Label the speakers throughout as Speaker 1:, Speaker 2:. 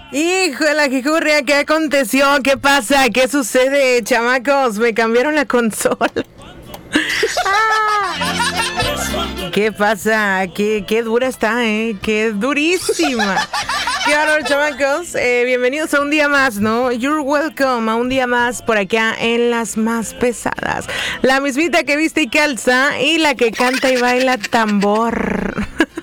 Speaker 1: Híjole, Jijurria, ¿qué aconteció? ¿Qué pasa? ¿Qué sucede, chamacos? Me cambiaron la consola. ¿Qué pasa? ¿Qué dura está, Qué durísima. Qué honor, chamacos. Bienvenidos a un día más, ¿no? You're welcome a un día más por acá en Las Más Pesadas. La mismita que viste y calza y la que canta y baila tambor.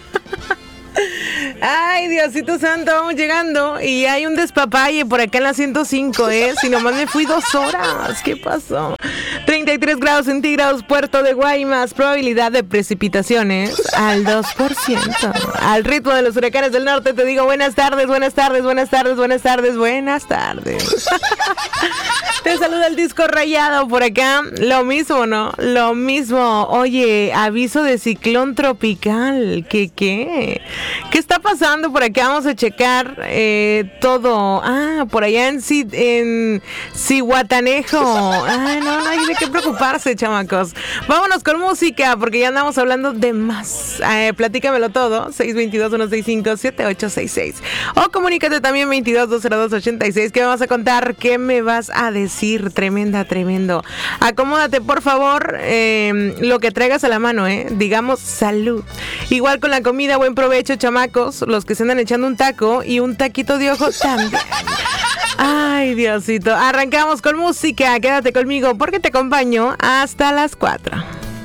Speaker 1: Ay, Diosito Santo, vamos llegando y hay un despapalle por acá en la 105, Si nomás me fui 2 horas, ¿qué pasó? 33 grados centígrados, Puerto de Guaymas, probabilidad de precipitaciones al 2%. Al ritmo de los huracanes del norte te digo buenas tardes, buenas tardes, buenas tardes, buenas tardes, buenas tardes. Te saluda el disco rayado por acá. Lo mismo, ¿no? Lo mismo. Oye, aviso de ciclón tropical. ¿Qué? ¿Qué está pasando por acá? Vamos a checar todo. Por allá en Zihuatanejo. No hay de qué preocuparse, chamacos. Vámonos con música, porque ya andamos hablando de más. Platícamelo todo. 622-165-7866. O comunícate también 22-202-86. ¿Qué me vas a contar? ¿Qué me vas a decir? Tremendo. Acomódate, por favor, lo que traigas a la mano, digamos salud. Igual con la comida, buen provecho, chamacos, los que se andan echando un taco y un taquito de ojo también. Ay, Diosito, arrancamos con música, quédate conmigo porque te acompaño hasta las 4.